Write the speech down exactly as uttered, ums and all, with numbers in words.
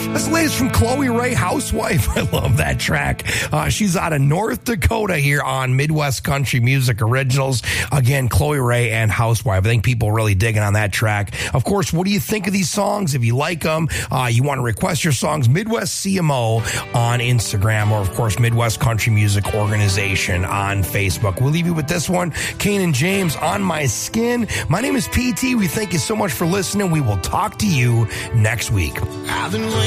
This latest from Chloe Ray, Housewife. I love that track. Uh, she's out of North Dakota here on Midwest Country Music Originals. Again, Chloe Ray and Housewife. I think people are really digging on that track. Of course, what do you think of these songs? If you like them, uh, you want to request your songs, Midwest C M O on Instagram, or of course, Midwest Country Music Organization on Facebook. We'll leave you with this one, Kane and James, On My Skin. My name is P T. We thank you so much for listening. We will talk to you next week. I've been waiting.